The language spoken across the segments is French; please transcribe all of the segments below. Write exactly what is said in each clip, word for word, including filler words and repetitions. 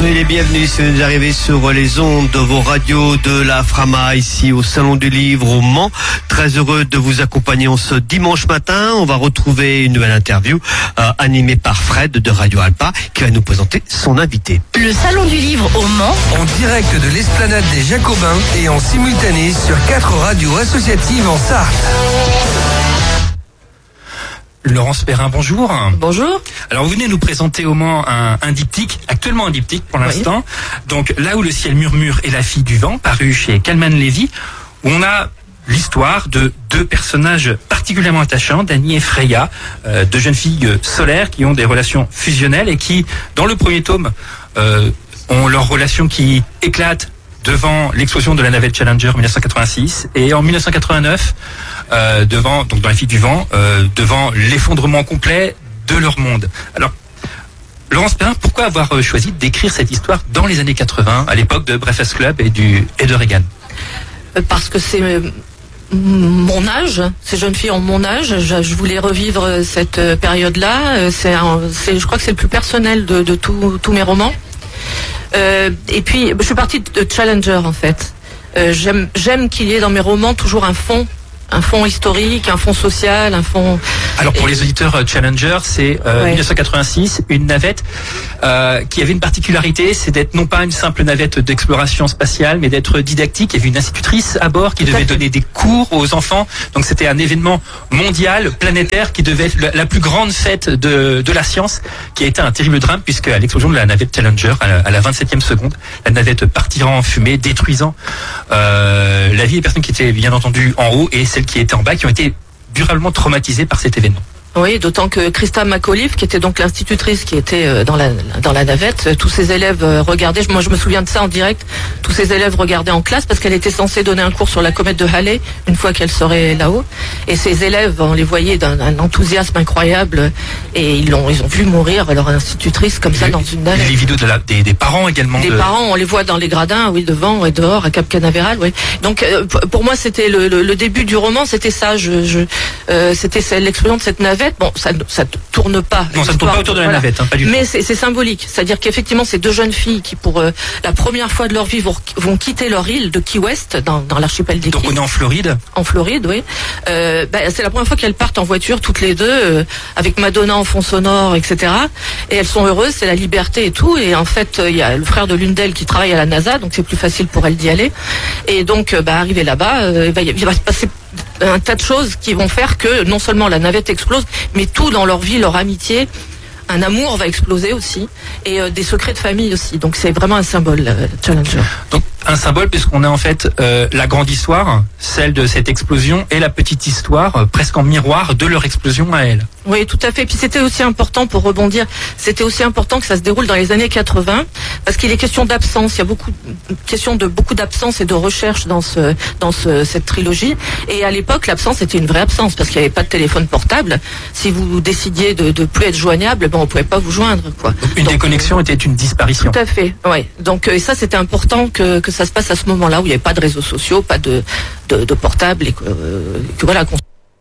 Soyez les bienvenus si vous êtes arrivés sur les ondes de vos radios de la Frama, ici au Salon du Livre au Mans. Très heureux de vous accompagner en ce dimanche matin. On va retrouver une nouvelle interview euh, animée par Fred de Radio Alpa qui va nous présenter son invité. Le Salon du Livre au Mans. En direct de l'Esplanade des Jacobins et en simultané sur quatre radios associatives en Sarthe. Laurence Perrin, bonjour. Bonjour. Alors vous venez nous présenter au Mans un, un diptyque, actuellement un diptyque pour l'instant. Oui. Donc Là où le ciel murmure et la fille du vent, paru chez Calman Levy, où on a l'histoire de deux personnages particulièrement attachants, Dany et Freya, euh, deux jeunes filles solaires qui ont des relations fusionnelles et qui, dans le premier tome, euh, ont leur relation qui éclate devant l'explosion de la navette Challenger en dix-neuf cent quatre-vingt-six et en dix-neuf cent quatre-vingt-neuf euh, devant donc dans La fille du vent euh, devant l'effondrement complet de leur monde. Alors Laurence Perrin, pourquoi avoir choisi d'écrire cette histoire dans les années quatre-vingts, à l'époque de Breakfast Club et du et de Reagan? Parce que c'est mon âge, ces jeunes filles ont mon âge. Je, je voulais revivre cette période-là. C'est, un, c'est je crois que c'est le plus personnel de, de tous tous mes romans. Euh, et puis, je suis partie de Challenger en fait. Euh, j'aime, j'aime qu'il y ait dans mes romans toujours un fond, un fond historique, un fond social, un fond. Alors pour et... les auditeurs, Challenger, c'est euh, ouais. dix-neuf cent quatre-vingt-six, une navette euh, qui avait une particularité, c'est d'être non pas une simple navette d'exploration spatiale, mais d'être didactique. Il y avait une institutrice à bord qui Tout devait donner des cours aux enfants. Donc c'était un événement mondial, planétaire, qui devait être la plus grande fête de, de la science, qui a été un terrible drame, puisque à l'explosion de la navette Challenger, à la, à la vingt-septième seconde, la navette partira en fumée, détruisant euh, la vie des personnes qui étaient bien entendu en haut et celles qui étaient en bas, qui ont été durablement traumatisées par cet événement. Oui, d'autant que Christa McAuliffe, qui était donc l'institutrice qui était dans la dans la navette, tous ses élèves regardaient, moi je me souviens de ça en direct, tous ses élèves regardaient en classe parce qu'elle était censée donner un cours sur la comète de Halley une fois qu'elle serait là-haut. Et ses élèves, on les voyait d'un un enthousiasme incroyable et ils l'ont ils ont vu mourir leur institutrice comme ça les, dans une navette. Les vidéos de la, des, des parents également. Des de... parents, on les voit dans les gradins, oui, devant et dehors à Cap Canaveral, oui. Donc euh, pour moi c'était le, le, le début du roman, c'était ça, je, je euh, c'était l'explosion de cette navette. Bon, ça ça ne tourne pas. Non, ça ne tourne pas autour de la voilà. navette, hein, pas du tout. Mais c'est, c'est symbolique. C'est-à-dire qu'effectivement, ces deux jeunes filles qui, pour euh, la première fois de leur vie, vont, vont quitter leur île de Key West, dans, dans l'archipel des Keys. Donc on est en Floride. En Floride, oui. Euh, bah, c'est la première fois qu'elles partent en voiture, toutes les deux, euh, avec Madonna en fond sonore, et cetera. Et elles sont heureuses, c'est la liberté et tout. Et en fait, il euh, y a le frère de l'une d'elles qui travaille à la NASA, donc c'est plus facile pour elles d'y aller. Et donc, euh, bah, arrivé là-bas, euh, bah, il va se passer un tas de choses qui vont faire que non seulement la navette explose, mais tout dans leur vie, leur amitié, un amour va exploser aussi, et euh, des secrets de famille aussi. Donc c'est vraiment un symbole, euh, Challenger. Donc un symbole puisqu'on a en fait euh, la grande histoire, celle de cette explosion, et la petite histoire, euh, presque en miroir de leur explosion à elle. Oui, tout à fait. Puis c'était aussi important, pour rebondir, c'était aussi important que ça se déroule dans les années quatre-vingts, parce qu'il est question d'absence. Il y a beaucoup question de beaucoup d'absence et de recherche dans ce dans ce, cette trilogie. Et à l'époque, l'absence était une vraie absence parce qu'il n'y avait pas de téléphone portable. Si vous décidiez de de plus être joignable, ben on pouvait pas vous joindre, quoi. Donc, une Donc, déconnexion était une disparition. Tout à fait. Ouais. Donc et ça c'était important que que ça se passe à ce moment-là où il n'y avait pas de réseaux sociaux, pas de de, de portable et que, euh, que voilà. Qu'on...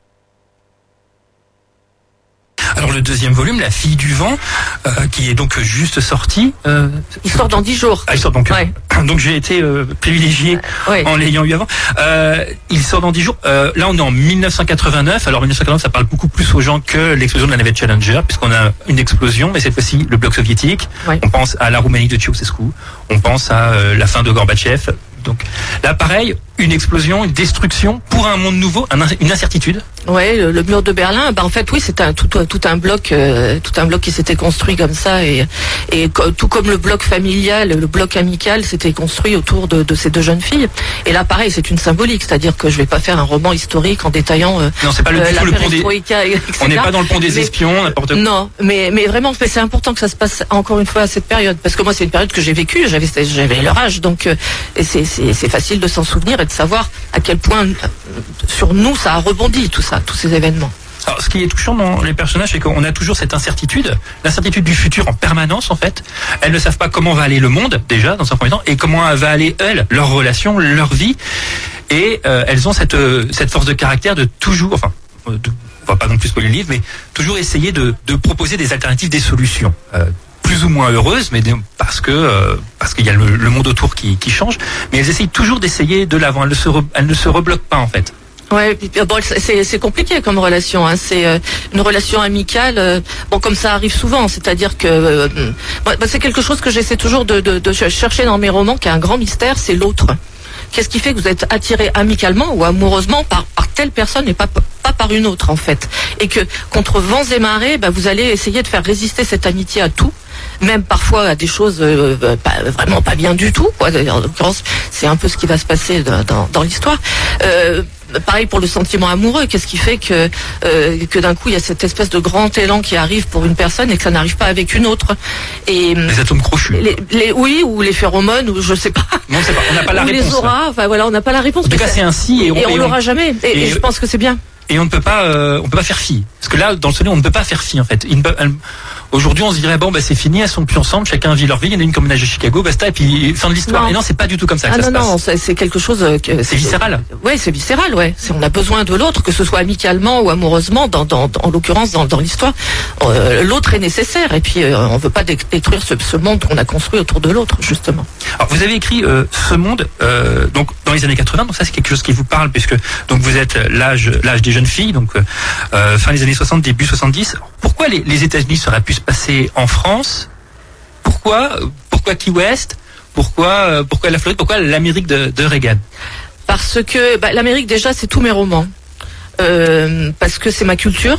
Alors le deuxième volume, La fille du vent, euh, qui est donc juste sorti. Euh... Il sort dans dix jours. Ah, il sort donc. Ouais. Donc j'ai été euh, privilégié euh, ouais. en l'ayant eu avant. Euh, il sort dans dix jours. Euh, là on est en dix-neuf cent quatre-vingt-neuf. Alors dix-neuf cent quatre-vingt-neuf, ça parle beaucoup plus aux gens que l'explosion de la navette Challenger, puisqu'on a une explosion, mais cette fois-ci le bloc soviétique. Ouais. On pense à la Roumanie de Ceausescu. On pense à euh, la fin de Gorbatchev. Donc là, pareil, une explosion, une destruction pour un monde nouveau, un, une incertitude. Ouais, le, le mur de Berlin. Bah en fait, oui, c'était un, tout, tout un bloc, euh, tout un bloc qui s'était construit comme ça, et, et tout comme le bloc familial, le bloc amical, s'était construit autour de, de ces deux jeunes filles. Et là, pareil, c'est une symbolique, c'est-à-dire que je vais pas faire un roman historique en détaillant. Euh, non, c'est pas le, euh, la le pont des. et cetera. On n'est pas dans le pont des mais, espions, n'importe quoi. Non, mais mais vraiment, c'est important que ça se passe encore une fois à cette période, parce que moi, c'est une période que j'ai vécue. J'avais j'avais leur âge, donc euh, et c'est C'est, c'est facile de s'en souvenir et de savoir à quel point sur nous ça a rebondi, tout ça, tous ces événements. Alors, ce qui est touchant dans les personnages, c'est qu'on a toujours cette incertitude, l'incertitude du futur en permanence, en fait. Elles ne savent pas comment va aller le monde, déjà, dans un premier temps, et comment va aller, elles, leur relation, leur vie. Et euh, elles ont cette, euh, cette force de caractère de toujours, enfin, de, on va pas non plus spoiler le livre, mais toujours essayer de, de proposer des alternatives, des solutions. Euh, plus ou moins heureuses, mais parce que euh, parce qu'il y a le, le monde autour qui, qui change. Mais elles essayent toujours d'essayer de l'avant. Elles ne se re, elles ne se rebloquent pas en fait. Ouais, bon, c'est c'est compliqué comme relation. Hein. C'est euh, une relation amicale. Euh, bon, comme ça arrive souvent, c'est-à-dire que euh, bah, c'est quelque chose que j'essaie toujours de, de, de chercher dans mes romans, qui est un grand mystère, c'est l'autre. Qu'est-ce qui fait que vous êtes attiré amicalement ou amoureusement par, par telle personne et pas, pas par une autre en fait, et que contre vents et marées, bah, vous allez essayer de faire résister cette amitié à tout, même parfois à des choses euh, pas, vraiment pas bien du tout, quoi. En l'occurrence, c'est un peu ce qui va se passer dans, dans, dans l'histoire. Euh, Pareil pour le sentiment amoureux. Qu'est-ce qui fait que euh, que d'un coup il y a cette espèce de grand élan qui arrive pour une personne et que ça n'arrive pas avec une autre. Et les atomes crochus. Les, les, oui, ou les phéromones, ou je sais pas. Non, c'est pas. On n'a pas la ou réponse. Les auras. Enfin voilà, on n'a pas la réponse. En tout cas, c'est ainsi et on, et on l'aura jamais. Et, et, et je pense que c'est bien. Et on ne peut pas, euh, on peut pas faire fi. Parce que là, dans le soleil, on ne peut pas faire fi en fait. Une, elle, aujourd'hui, on se dirait bon, bah c'est fini, elles sont plus ensemble, chacun vit leur vie. Il y en a une comme ménage de Chicago, basta, et puis fin de l'histoire. Et non, c'est pas du tout comme ça que ah ça non, se non, passe. Non, c'est quelque chose. Que, c'est viscéral. Ouais, c'est viscéral, ouais. On a besoin de l'autre, que ce soit amicalement ou amoureusement. Dans, dans, dans en l'occurrence, dans, dans l'histoire, euh, l'autre est nécessaire. Et puis, euh, on veut pas détruire ce, ce monde qu'on a construit autour de l'autre, justement. Alors, vous avez écrit euh, ce monde, euh, donc dans les années quatre-vingts. Donc ça, c'est quelque chose qui vous parle, puisque donc vous êtes l'âge, l'âge des jeunes filles, donc euh, fin des années soixante, début soixante-dix. Pourquoi les, les États-Unis seraient pu se passer en France? Pourquoi, pourquoi Key West? Pourquoi, pourquoi la Floride? Pourquoi l'Amérique de, de Reagan? Parce que bah, l'Amérique, déjà, c'est tous mes romans. Euh, parce que c'est ma culture.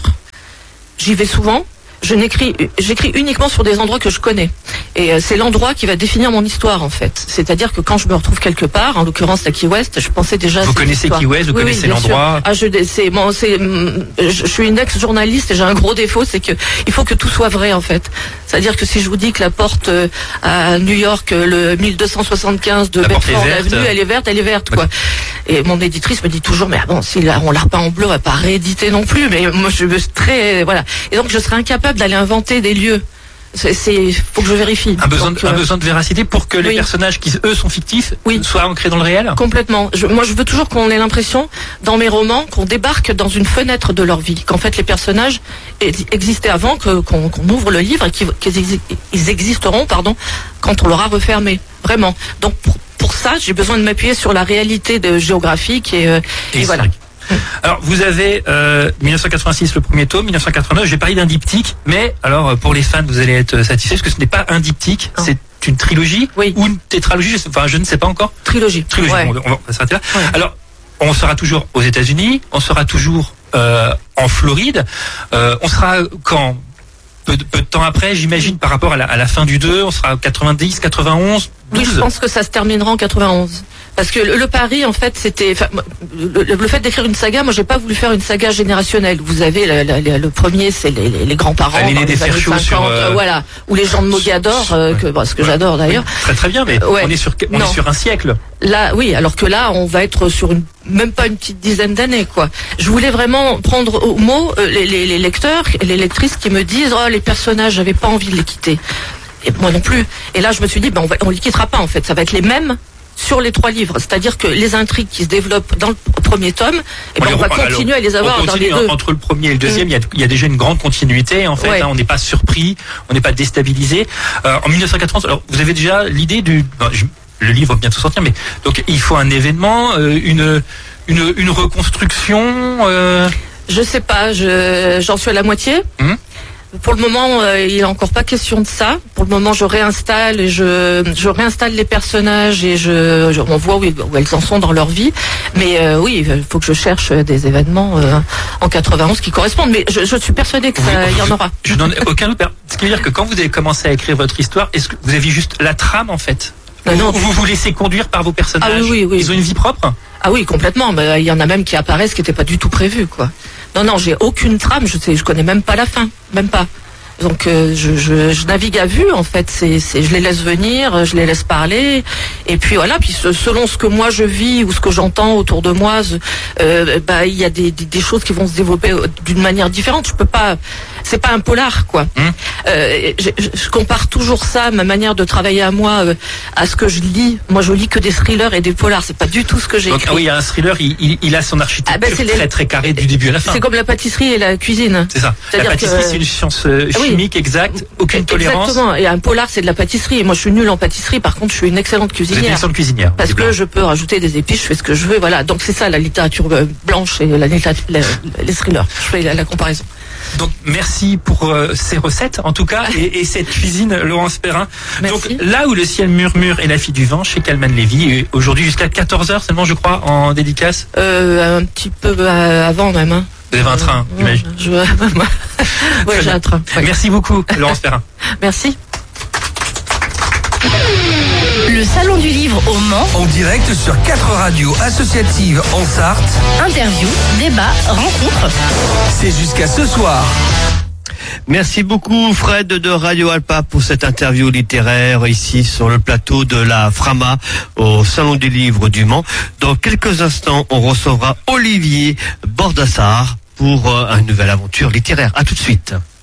J'y vais souvent. Je n'écris, j'écris uniquement sur des endroits que je connais. Et euh, c'est l'endroit qui va définir mon histoire, en fait. C'est-à-dire que quand je me retrouve quelque part, en l'occurrence la Key West, je pensais déjà... Vous connaissez Key West, vous oui, connaissez oui, l'endroit. Ah, je, c'est, bon, c'est, je, je suis une ex-journaliste et j'ai un gros défaut, c'est que il faut que tout soit vrai, en fait. C'est-à-dire que si je vous dis que la porte euh, à New York, le mille deux cent soixante-quinze de Bedford Avenue, elle est verte, elle est verte, quoi. Et mon éditrice me dit toujours, mais ah bon, si on l'a repeint en bleu, on va pas rééditer non plus, mais moi je veux très, voilà. Et donc je serais incapable d'aller inventer des lieux. C'est, c'est, faut que je vérifie. Un besoin, donc, de, euh, un besoin de véracité pour que les oui. personnages qui eux sont fictifs oui. soient ancrés dans le réel. Complètement. Je, moi, je veux toujours qu'on ait l'impression, dans mes romans, qu'on débarque dans une fenêtre de leur vie, qu'en fait les personnages existaient avant, que, qu'on, qu'on ouvre le livre et qu'ils, qu'ils existeront, pardon, quand on l'aura refermé. Vraiment. Donc pour, pour ça, j'ai besoin de m'appuyer sur la réalité de, géographique et, euh, et, et voilà. Alors, vous avez euh, mille neuf cent quatre-vingt-six le premier tome, mille neuf cent quatre-vingt-neuf. J'ai parlé d'un diptyque, mais alors pour les fans, vous allez être satisfaits parce que ce n'est pas un diptyque, non. C'est une trilogie oui. ou une tétralogie. Enfin, je ne sais pas encore. Trilogie. Trilogie. Ouais. Bon, on va s'arrêter là. Ouais. Alors, on sera toujours aux États-Unis, on sera toujours euh, en Floride. Euh, on sera quand? Peu de, peu de temps après, j'imagine, par rapport à la, à la fin du deux, on sera quatre-vingt-dix, quatre-vingt-onze, douze. Oui, je pense que ça se terminera en quatre-vingt-onze. Parce que le, le pari, en fait, c'était le, le fait d'écrire une saga. Moi, j'ai pas voulu faire une saga générationnelle. Vous avez la, la, la, le premier, c'est les, les, les grands-parents, dans les années cinquante, sur, euh, voilà, ou les gens de Mogador, euh, que, bon, ce que ouais. j'adore d'ailleurs. Oui, très très bien, mais euh, ouais. on est sur on non. est sur un siècle. Là, oui, alors que là, on va être sur une même pas une petite dizaine d'années, quoi. Je voulais vraiment prendre au mot euh, les, les, les lecteurs, les lectrices qui me disent, oh, les personnages, j'avais pas envie de les quitter. Et moi non plus. Et là, je me suis dit, ben, on, va, on les quittera pas, en fait. Ça va être les mêmes sur les trois livres. C'est-à-dire que les intrigues qui se développent dans le premier tome, et ben, on, on va continuer alors, à les avoir dans les deux. Entre le premier et le deuxième, il mmh. y, y a déjà une grande continuité, en fait. Ouais. Hein, on n'est pas surpris, on n'est pas déstabilisé. Euh, en mille neuf cent quatre-vingt, alors, vous avez déjà l'idée du... Non, je, le livre va bientôt sortir, mais donc il faut un événement, euh, une, une, une reconstruction. Euh... Je sais pas, je, j'en suis à la moitié. Mmh. Pour le moment, euh, il n'est encore pas question de ça. Pour le moment, je réinstalle et je, je réinstalle les personnages et je, je on voit où, où elles en sont dans leur vie. Mais euh, oui, il faut que je cherche des événements euh, en quatre-vingt-onze qui correspondent. Mais je, je suis persuadée que ça, il y en aura. Je n'en ai aucun doute. Ce qui veut dire que quand vous avez commencé à écrire votre histoire, est-ce que vous aviez juste la trame en fait? Ou non, vous vous laissez conduire par vos personnages? Ah oui, oui, oui. Ils ont une vie propre? Ah oui, complètement. Mais il y en a même qui apparaissent qui n'étaient pas du tout prévus, quoi. Non, non, j'ai aucune trame. Je sais, je connais même pas la fin, même pas. Donc euh, je, je, je navigue à vue, en fait. C'est, c'est, je les laisse venir, je les laisse parler, et puis voilà. Puis selon ce que moi je vis ou ce que j'entends autour de moi, euh, bah il y a des, des, des choses qui vont se développer d'une manière différente. Je peux pas. c'est pas un polar, quoi. Mmh. Euh, je, je compare toujours ça, ma manière de travailler à moi, euh, à ce que je lis. Moi, je lis que des thrillers et des polars. C'est pas du tout ce que j'ai Donc, écrit. ah oui, un thriller, il, il, il a son architecture Ah ben, c'est les- très très carrée du début à la fin. C'est comme la pâtisserie et la cuisine. C'est ça. La C'est-à-dire pâtisserie, que- c'est une science euh, Ah oui. chimique exacte, aucune tolérance. Exactement. Et un polar, c'est de la pâtisserie. Et moi, je suis nulle en pâtisserie. Par contre, je suis une excellente Vous êtes une cuisinière. excellente cuisinière. Parce que je peux rajouter des épices, je fais ce que je veux, voilà. Donc c'est ça la littérature euh, blanche et la, littérature- la- les thrillers. Je fais la, la comparaison. Donc merci pour euh, ces recettes en tout cas et, et cette cuisine, Laurence Perrin. Merci. Donc là où le ciel murmure et la fille du vent chez Calman Lévy, et aujourd'hui jusqu'à quatorze heures seulement je crois en dédicace. Euh, un petit peu euh, avant même. Hein. Vous avez un train, Euh, j'imagine. Je... ouais, Très j'ai bien. un train. ouais. Merci beaucoup Laurence Perrin. Merci. Le Salon du Livre au Mans, En direct sur quatre radios associatives en Sarthe. interview, débat, rencontre. C'est jusqu'à ce soir. Merci beaucoup Fred de Radio Alpa pour cette interview littéraire ici sur le plateau de la Frama au Salon du Livre du Mans. Dans quelques instants, on recevra Olivier Bordassar pour euh, une nouvelle aventure littéraire. À tout de suite.